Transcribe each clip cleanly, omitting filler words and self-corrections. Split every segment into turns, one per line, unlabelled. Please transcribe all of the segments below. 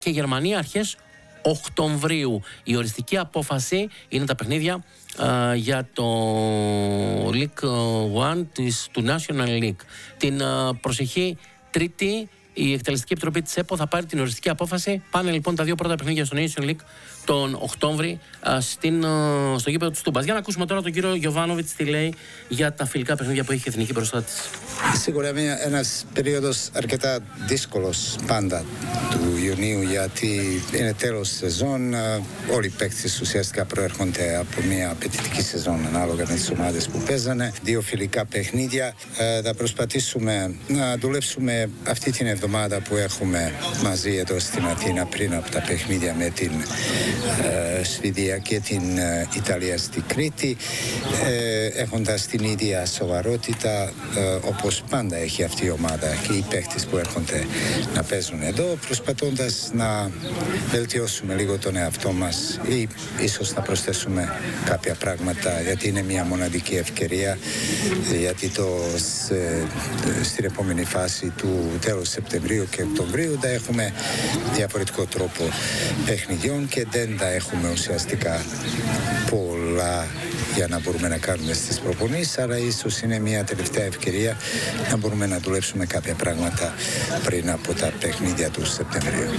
και Γερμανία αρχές Οκτωβρίου. Η οριστική απόφαση είναι τα παιχνίδια για το League One του National League. Την προσεχή Τρίτη η Εκτελεστική Επιτροπή της ΕΠΟ θα πάρει την οριστική απόφαση. Πάνε λοιπόν τα δύο πρώτα παιχνίδια στο Nation League τον Οκτώβρη στο γήπεδο του Τούμπας. Για να ακούσουμε τώρα τον κύριο Γιοβάνοβιτς τι λέει για τα φιλικά παιχνίδια που έχει η Εθνική μπροστά της.
Σίγουρα ένας περίοδος αρκετά δύσκολος πάντα του Ιουνίου, γιατί είναι τέλος σεζόν. Όλοι οι παίκτες ουσιαστικά προέρχονται από μια απαιτητική σεζόν ανάλογα με τις ομάδες που παίζανε. Δύο φιλικά παιχνίδια. Θα προσπαθήσουμε να δουλέψουμε αυτή την εβδομάδα που έχουμε μαζί εδώ στην Αθήνα πριν από τα παιχνίδια με την Σουηδία και την Ιταλία στη Κρήτη, έχοντας την ίδια σοβαρότητα όπως πάντα έχει αυτή η ομάδα και οι παίκτες που έρχονται να παίζουν εδώ, προσπαθώντας να βελτιώσουμε λίγο τον εαυτό μας ή ίσως να προσθέσουμε κάποια πράγματα, γιατί είναι μια μοναδική ευκαιρία, γιατί στην επόμενη φάση του τέλους Σεπτεμβρίου και Οκτωβρίου θα έχουμε διαφορετικό τρόπο παιχνιδιών και δεν θα έχουμε ουσιαστικά πολλά για να μπορούμε να κάνουμε στις προπονήσεις, αλλά ίσως είναι μια τελευταία ευκαιρία να μπορούμε να δουλέψουμε κάποια πράγματα πριν από τα παιχνίδια του Σεπτεμβρίου.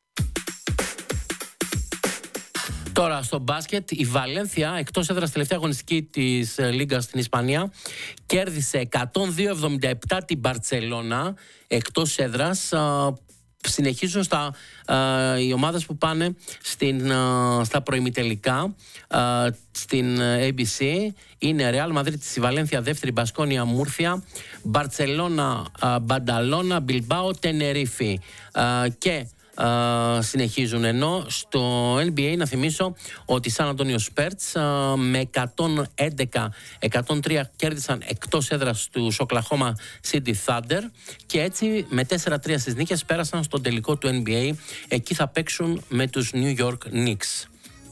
Τώρα στο μπάσκετ, η Βαλένθια, εκτός έδρας τελευταία αγωνιστική της Λίγκας στην Ισπανία, κέρδισε 102-77 την Μπαρτσελώνα εκτός έδρας. Συνεχίζουν οι ομάδες που πάνε στα προημιτελικά στην ABC. Είναι Real Madrid της Βαλένθια δεύτερη, Μπασκόνια Μούρθια, Μπαρτσελώνα Μπανταλώνα, Μπιλμπάο Τενερίφη και συνεχίζουν. Ενώ στο NBA να θυμίσω ότι Σαν Αντώνιο Σπέρτς με 111-103 κέρδισαν εκτός έδρας του Οκλαχώμα City Thunder και έτσι με 4-3 στις νίκες πέρασαν στον τελικό του NBA. Εκεί θα παίξουν με τους New York Knicks.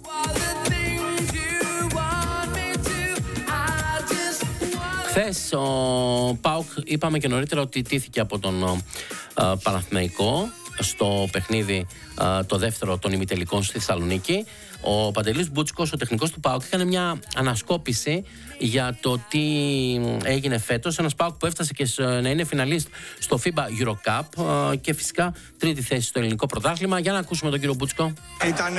Χθες ο ΠΑΟΚ, είπαμε και νωρίτερα ότι τήθηκε από τον Παναθηναϊκό στο παιχνίδι το δεύτερο των ημιτελικών στη Θεσσαλονίκη. Ο Παντελής Μπούτσικος, ο τεχνικός του ΠΑΟΚ, έκανε μια ανασκόπηση για το τι έγινε φέτος. Ένας ΠΑΟΚ που έφτασε και να είναι φιναλίστ στο FIBA Euro Cup και φυσικά τρίτη θέση στο ελληνικό πρωτάθλημα. Για να ακούσουμε τον κύριο Μπούτσικο.
Ήταν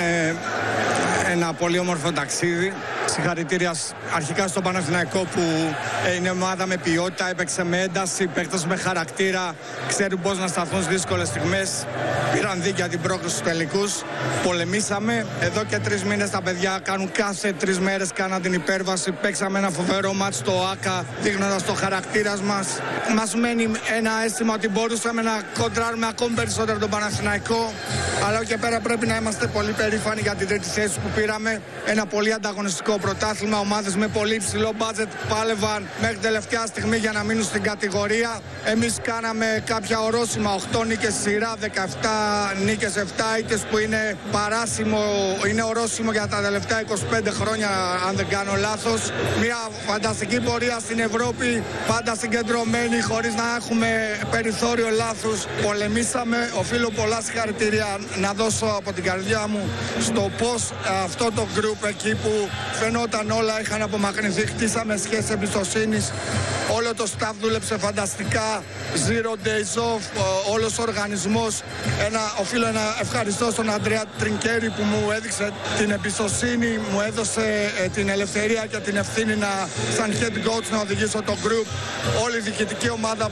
ένα πολύ όμορφο ταξίδι. Συγχαρητήρια αρχικά στον Παναθηναϊκό που είναι ομάδα με ποιότητα, έπαιξε με ένταση, παίκτες με χαρακτήρα, ξέρουν πώς να σταθούν στις δύσκολες στιγμές. Πήραν δίκαια την πρόκληση στους τελικούς. Πολεμήσαμε. Εδώ και 3 μήνες τα παιδιά κάνουν κάθε 3 μέρες κάναν την υπέρβαση. Παίξαμε ένα φοβερό μάτς στο ΆΚΑ, δείχνοντας το χαρακτήρα μας. Μας μένει ένα αίσθημα ότι μπορούσαμε να κοντράρουμε ακόμη περισσότερο τον Παναθηναϊκό. Αλλά και πέρα πρέπει να είμαστε πολύ περήφανοι για την τρίτη θέση που πήραμε. Ένα πολύ ανταγωνιστικό πρωτάθλημα. Ομάδες με πολύ υψηλό μπάτζετ πάλευαν μέχρι τελευταία στιγμή για να μείνουν στην κατηγορία. Εμείς κάναμε κάποια ορόσημα, 8 νίκες σειρά, 17 νίκες, 7 ήττες που είναι παράσημο, είναι ορόσημο για τα τελευταία 25 χρόνια, αν δεν κάνω λάθος. Μια φανταστική πορεία στην Ευρώπη, πάντα συγκεντρωμένη, χωρίς να έχουμε περιθώριο λάθους. Πολεμήσαμε, οφείλω πολλά συγχαρητήρια να δώσω από την καρδιά μου στο πώς αυτό το group εκεί που φαινόταν όλα είχαν απομακρυνθεί, χτίσαμε σχέσεις εμπιστοσύνης. Όλο το staff δούλεψε φανταστικά, zero days off, όλος ο οργανισμός. Οφείλω ένα ευχαριστώ στον Αντρέα Τρινκέρι που μου έδειξε την εμπιστοσύνη, μου έδωσε την ελευθερία και την ευθύνη σαν head coach να οδηγήσω το group. Όλη η διοικητική ομάδα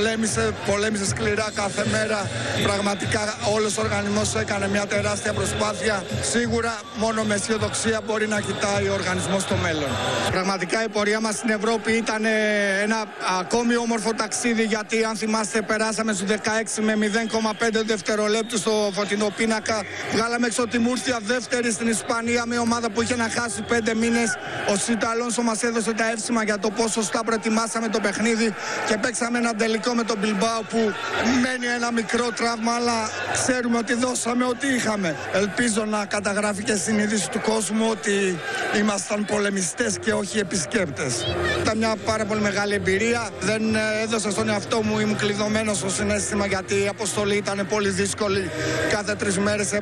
πολέμησε σκληρά κάθε μέρα. Πραγματικά όλος ο οργανισμός έκανε μια τεράστια προσπάθεια. Σίγουρα μόνο με αισιοδοξία μπορεί να κοιτάει ο οργανισμός στο μέλλον. Πραγματικά η πορεία μας στην Ευρώπη ήταν ένα ακόμη όμορφο ταξίδι, γιατί αν θυμάστε περάσαμε στους 16 με 0,5 δευτερολέπτου στο φωτεινό πίνακα. Βγάλαμε έξω τη Μούρθια δεύτερη στην Ισπανία, μια ομάδα που είχε να χάσει 5 μήνες. Ο Σίτα Αλόνσο μας έδωσε τα εύσημα για το πόσο σωστά προετοιμάσαμε το παιχνίδι και παίξαμε ένα τελικό με τον Μπιλμπάο που μένει ένα μικρό τραύμα, αλλά ξέρουμε ότι δώσαμε ό,τι είχαμε. Ελπίζω να καταγράφει και στην είδηση του κόσμου ότι ήμασταν πολεμιστές και όχι επισκέπτες. Ήταν μια πάρα πολύ μεγάλη εμπειρία. Δεν έδωσα στον εαυτό μου, ήμουν κλειδωμένος στο συναίσθημα, γιατί η αποστολή ήταν πολύ δύσκολη. Κάθε 3 μέρες